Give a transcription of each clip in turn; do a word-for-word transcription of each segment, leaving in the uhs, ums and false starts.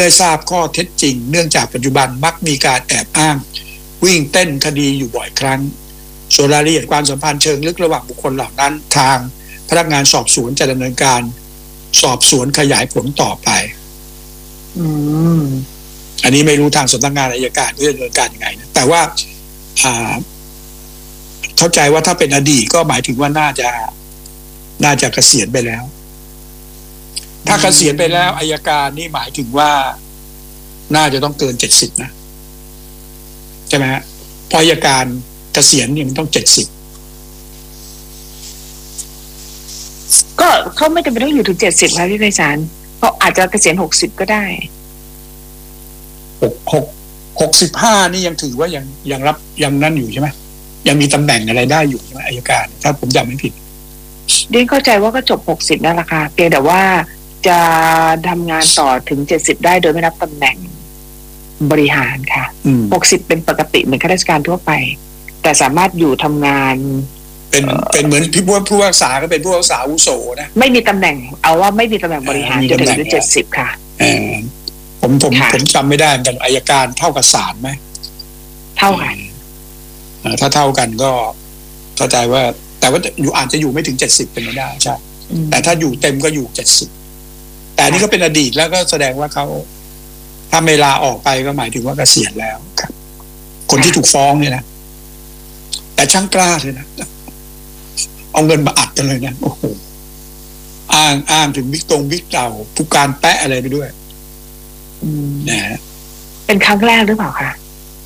อทราบข้อเท็จจริงเนื่องจากปัจจุบันมักมีการแอบอ้างวิ่งเต้นคดีอยู่บ่อยครั้งส่วนรายละเอียดความสัมพันธ์เชิงลึกระหว่างบุคคลเหล่านั้นทางพนักงานสอบสวนจะดำเนินการสอบสวนขยายผลต่อไปอืมอันนี้ไม่รู้ทางสำนักงานอัยการจะดำเนินการยังไงนะแต่ว่าอ่าเข้าใจว่าถ้าเป็นอดีตก็หมายถึงว่าน่าจะน่าจะเกษียณไปแล้วถ้าเกษียณไปแล้วอัยการนี่หมายถึงว่าน่าจะต้องเกินเจ็ดสิบนะใช่ไหมฮะเพราะอัยการเกษียณนี่มันต้องเจ็ดสิบก็เขาไม่จำเป็นต้องอยู่ถึงเจ็ดสิบค่ะพี่ไพศาลเขาอาจจะเกษียณหกสิบก็ได้หกหกหกสิบห้านี่ยังถือว่ายังยังรับยังนั่นอยู่ใช่ไหมยังมีตำแหน่งอะไรได้อยู่ใช่ไหมอัยการถ้าผมจำไม่ผิดเรียนเข้าใจว่าก็จบหกสิบนั่นแหละค่ะเพียงแต่ว่าจะทำงานต่อถึงเจ็ดสิบได้โดยไม่รับตำแหน่งบริหารค่ะหกสิบเป็นปกติเหมือนข้าราชการทั่วไปแต่สามารถอยู่ทำงานเป็นเป็นเหมือนพี่ผู้ผู้รักษาก็เป็นผู้รักษาอาวุโสนะไม่มีตำแหน่งเอาว่าไม่มีตำแหน่งบริหารจนถึงอายุเจ็ดสิบค่ะผมผมผมจำไม่ได้เหมือนกันอัยการเท่ากับศาลไหมเท่ากันถ้าเท่ากันก็เข้าใจว่าแต่ว่าอยู่อาจจะอยู่ไม่ถึงเจ็ดสิบเป็นไม่ได้ใช่แต่ถ้าอยู่เต็มก็อยู่เจ็ดสิบแต่นี่ก็เป็นอดีตแล้วก็แสดงว่าเขาถ้าไม่ลาออกไปก็หมายถึงว่าเกษียณแล้วครับคนที่ถูกฟ้องเนี่ยนะแต่ช่างกล้าเลยนะเอาเงินมาอัดกันเลยนะโอ้โหอ้างอ้างถึงบิ๊กตรงบิ๊กเต่าผู้การแปะอะไรไปด้วยนะเป็นครั้งแรกหรือเปล่าคะ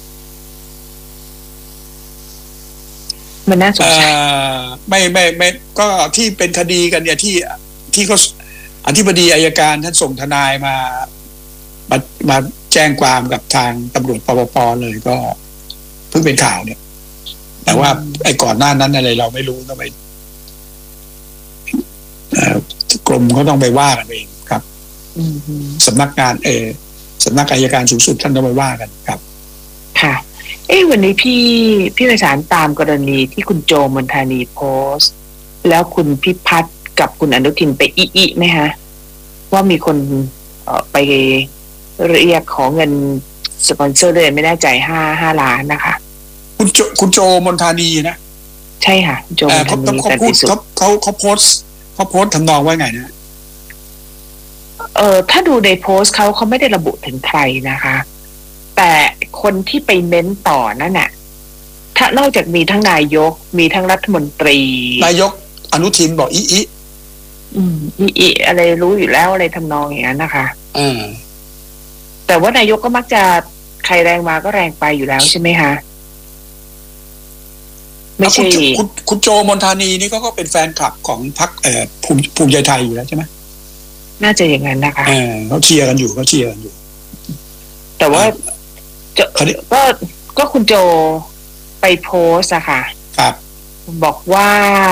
มันน่าสนใจไม่ไม่ไม่ก็ที่เป็นคดีกันเนี่ยที่ที่เขาอธิบดีอัยการท่านส่งทนายมามามาแจ้งความกับทางตำรวจปปปเลยก็เพิ่งเป็นข่าวเนี่ยแต่ว่าไอ้ก่อนหน้านั้นอะไรเราไม่รู้ต้องไปกรมเขาต้องไปว่ากันเองครับสำนักงานเออสำนักอัยการสูงสุดท่านต้องไปว่ากันครับค่ะเอ้วันนี้พี่พี่ไพศาลตามกรณีที่คุณโจมนทานีโพสต์แล้วคุณพิพัฒน์กับคุณอนุทินไปอีอีไหมฮะว่ามีคนเอ่อไปเรียกขอเงินสปอนเซอร์เลยไม่แน่ใจห้าห้าล้านนะคะคุณโจคุณโจมนทานีนะใช่ค่ะโจมนทานีเขาพูดเขาเขาเขาโพสต์เขาโพสต์ทำนองว่าไงนะเออถ้าดูในโพสต์เขาเขาไม่ได้ระบุถึงใครนะคะแต่คนที่ไปเม้นต่อนั่นน่ะถ้านอกจากมีทั้งนายกมีทั้งรัฐมนตรีนายกอนุทินบอกอีอีอืมอีอีอะไรรู้อยู่แล้วอะไรทำนองอย่างนั้นนะคะอืมแต่ว่านายกก็มักจะใครแรงมาก็แรงไปอยู่แล้วใช่ไหมคะไม่ใช่คุณคุณโจมนทานีนี่ก็ก็เป็นแฟนคลับของพรรคเอ่อภูมิภูมิใจไทยอยู่แล้วใช่ไหมน่าจะอย่างนั้นนะคะเออเขาเชียร์กันอยู่เขาเชียร์กันอยู่แต่ว่าก็ก็คุณโจไปโพสอะค่ะครับบอกว่า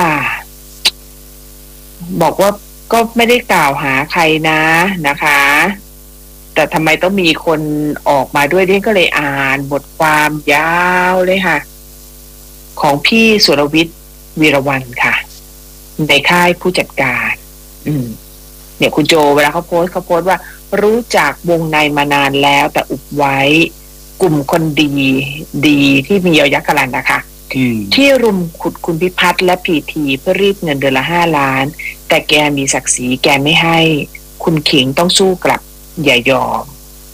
บอกว่าก็ไม่ได้กล่าวหาใครนะนะคะแต่ทำไมต้องมีคนออกมาด้วยเนี่ยก็เลยอ่านบทความยาวเลยค่ะของพี่สุรวิทย์วีรวรรณค่ะในค่ายผู้จัดการอืมเนี่ยคุณโจเวลาเขาโพสเขาโพสว่ารู้จักวงในมานานแล้วแต่อุบไว้กลุ่มคนดีดีที่มียอยักษ์กรันนะคะที่รุมขุดคุณพิพัฒน์และพีทีเพื่อรีดเงินเดือนละห้าล้านแต่แกมีศักดิ์ศรีแกไม่ให้คุณขิงต้องสู้กลับอย่ายอม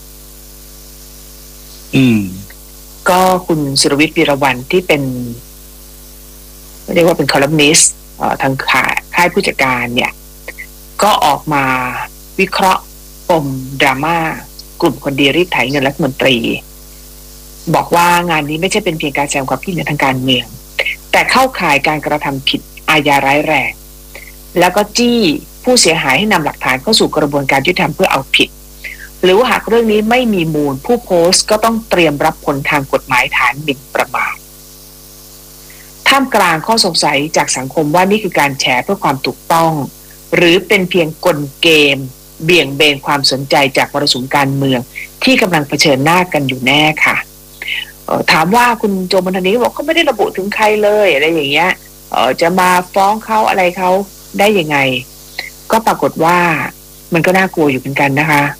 อืมก็คุณสุรวิทย์วีรวรรณที่เป็นเรียกว่าเป็นคอลัมนิสต์ทางข่ายค่ายผู้จัดการเนี่ยก็ออกมาวิเคราะห์ปมดราม่ากลุ่มคนดีรีดไถเงินรัฐมนตรีบอกว่างานนี้ไม่ใช่เป็นเพียงการแสดงความคิดเห็นทางการเมืองแต่เข้าข่ายการกระทำผิดอาญาร้ายแรงแล้วก็จี้ผู้เสียหายให้นำหลักฐานเข้าสู่กระบวนการยุติธรรมเพื่อเอาผิดหรือว่าหากเรื่องนี้ไม่มีมูลผู้โพสต์ก็ต้องเตรียมรับผลทางกฎหมายฐานหมิ่นประมาทท่ามกลางข้อสงสัยจากสังคมว่านี่คือการแฉเพื่อความถูกต้องหรือเป็นเพียงกลเกมเบี่ยงเบนความสนใจจากมรสุมการเมืองที่กำลังเผชิญหน้ากันอยู่แน่ค่ะถามว่าคุณโจมนทานีบอกเขาไม่ได้ระบุถึงใครเลยอะไรอย่างเงี้ยจะมาฟ้องเขาอะไรเขาได้ยังไงก็ปรากฏว่ามันก็น่ากลัวอยู่เหมือนกันนะคะ